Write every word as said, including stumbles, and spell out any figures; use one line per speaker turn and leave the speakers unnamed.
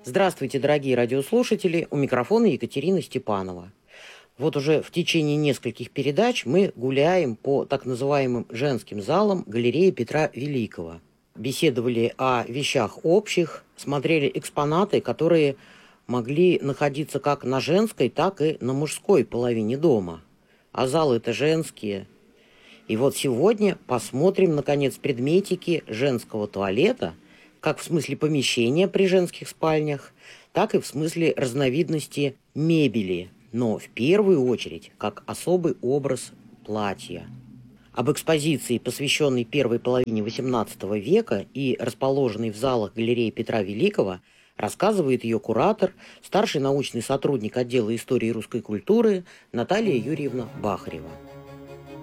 Здравствуйте, дорогие радиослушатели, у микрофона Екатерина Степанова. Вот уже в течение нескольких передач мы гуляем по так называемым женским залам галереи Петра Великого. Беседовали о вещах общих, смотрели экспонаты, которые могли находиться как на женской, так и на мужской половине дома. А залы-то женские. И вот сегодня посмотрим, наконец, предметики женского туалета, как в смысле помещения при женских спальнях, так и в смысле разновидности мебели, но в первую очередь как особый образ платья. Об экспозиции, посвященной первой половине восемнадцатого века и расположенной в залах галереи Петра Великого, рассказывает ее куратор, старший научный сотрудник отдела истории русской культуры Наталья Юрьевна Бахарева.